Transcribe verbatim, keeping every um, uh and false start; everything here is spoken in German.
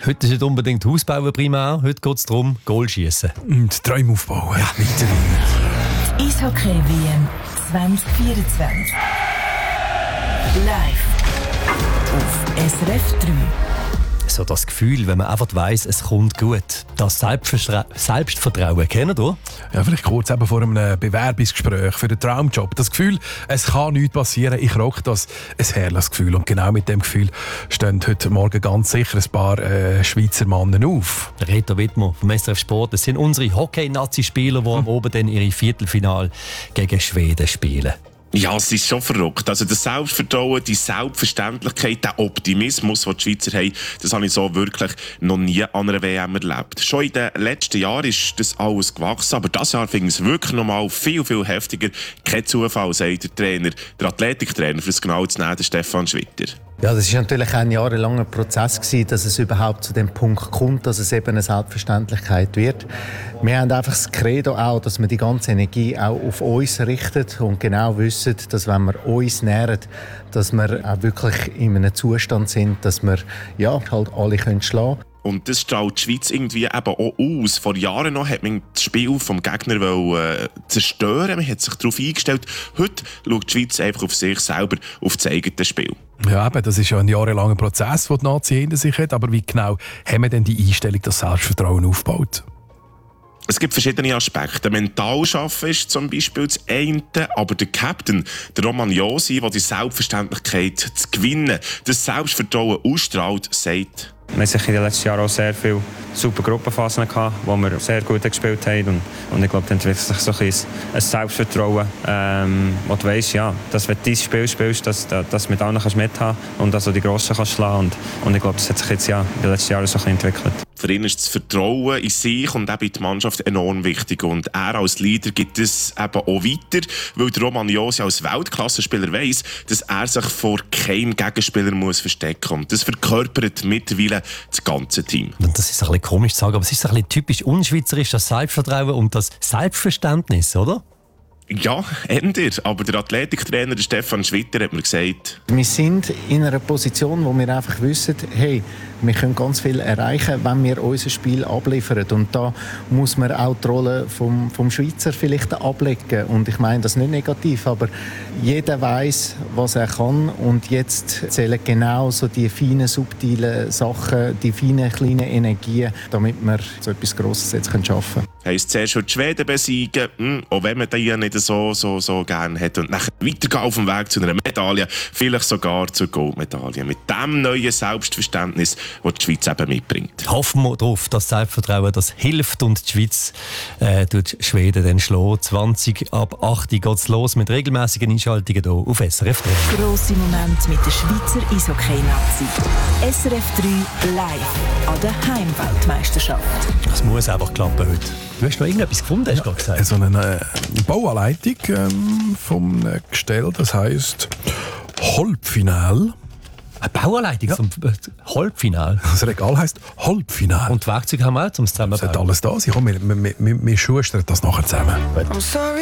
Heute ist nicht unbedingt Hausbauen primär, heute geht es darum, Goal schiessen. Und Träume aufbauen. Ja, weiterhin. Eishockey-W M zwanzig vierundzwanzig. Live auf S R F drei. So das Gefühl, wenn man einfach weiss, es kommt gut. Das Selbstverstra- Selbstvertrauen, kennt ihr? Ja, vielleicht kurz eben vor einem Bewerbungsgespräch für den Traumjob. Das Gefühl, es kann nichts passieren, ich rock das. Ein herrliches Gefühl. Und genau mit dem Gefühl stehen heute Morgen ganz sicher ein paar äh, Schweizer Männer auf. Reto Wittmer vom S R F Sport. Das sind unsere Hockey-Nazi-Spieler, die hm. am Abend dann ihre Viertelfinale gegen Schweden spielen. Ja, es ist schon verrückt. Also das Selbstvertrauen, die Selbstverständlichkeit, der Optimismus, den die Schweizer haben, das habe ich so wirklich noch nie an einer W M erlebt. Schon in den letzten Jahren ist das alles gewachsen, aber dieses Jahr finde ich es wirklich noch mal viel, viel heftiger. Kein Zufall, sagt der Trainer, der Athletiktrainer, für das genau zu nehmen, der Stefan Schwitter. Ja, das war natürlich ein jahrelanger Prozess gewesen, dass es überhaupt zu dem Punkt kommt, dass es eben eine Selbstverständlichkeit wird. Wir haben einfach das Credo auch, dass wir die ganze Energie auch auf uns richten und genau wissen, dass wenn wir uns nähern, dass wir auch wirklich in einem Zustand sind, dass wir ja, halt alle können schlagen können. Und das strahlt die Schweiz irgendwie eben auch aus. Vor Jahren noch hat man das Spiel vom Gegner wollen, äh, zerstören. Man hat sich darauf eingestellt. Heute schaut die Schweiz einfach auf sich selber, auf das eigene Spiel. Ja, eben, das ist ja ein jahrelanger Prozess, den die Nazi hinter sich hat. Aber wie genau haben wir denn die Einstellung, das Selbstvertrauen aufgebaut? Es gibt verschiedene Aspekte. Mental schaffen ist zum Beispiel das eine, aber der Captain, der Roman Josi, der die Selbstverständlichkeit zu gewinnen, das Selbstvertrauen ausstrahlt, sagt: Wir hatten in den letzten Jahren auch sehr viele super Gruppenphasen gehabt, wo wir sehr gut gespielt haben. Und, und ich glaube, dann entwickelt sich so ein, ein Selbstvertrauen, ähm, wo du weißt, ja, dass wenn du dieses Spiel spielst, dass du das mit allen mithaben kannst und dass du die Grossen kannst schlagen kannst. Und, und ich glaube, das hat sich jetzt ja in den letzten Jahren so ein bisschen entwickelt. Für ihn ist das Vertrauen in sich und eben in die Mannschaft enorm wichtig. Und er als Leader gibt es eben auch weiter, weil der Roman Josi als Weltklassenspieler weiss, dass er sich vor keinem Gegenspieler muss verstecken muss. Und das verkörpert mittlerweile das ganze Team. Und das ist ein bisschen komisch zu sagen, aber es ist ein bisschen typisch unschweizerisch, das Selbstvertrauen und das Selbstverständnis, oder? Ja, änder. Aber der Athletiktrainer Stefan Schwitter hat mir gesagt: Wir sind in einer Position, wo wir einfach wissen, hey, wir können ganz viel erreichen, wenn wir unser Spiel abliefern. Und da muss man auch die Rolle vom, vom Schweizer vielleicht ablegen. Und ich meine das nicht negativ, aber jeder weiß, was er kann. Und jetzt zählen genau so die feinen, subtilen Sachen, die feinen, kleinen Energien, damit wir so etwas Grosses jetzt schaffen können. Heisst zuerst schon die Schweden besiegen, hm, auch wenn man die ja nicht so, so, so gerne hat. Und dann weitergehen auf dem Weg zu einer Medaille, vielleicht sogar zur Goldmedaille. Mit dem neuen Selbstverständnis, das die Schweiz eben mitbringt. Hoffen wir darauf, dass das Selbstvertrauen das hilft und die Schweiz äh, tut Schweden dann schlagen. zwanzig ab acht geht es los mit regelmäßigen Einschaltungen hier auf S R F drei. Grosse Momente mit der Schweizer Eishockey-Nazi. S R F drei live an der Heimweltmeisterschaft. Das muss einfach klappen heute. Du hast noch irgendetwas gefunden, hast du gerade gesagt? So eine äh, Bauanleitung ähm, vom äh, Gestell, das heisst Halbfinale. Eine Bauanleitung ja. zum Halbfinale? Das Regal heisst Halbfinale. Und die Werkzeuge haben wir auch zum Zusammenbauen? Das hat alles da sein. Komm, wir, wir, wir, wir schustern das nachher zusammen. I'm sorry.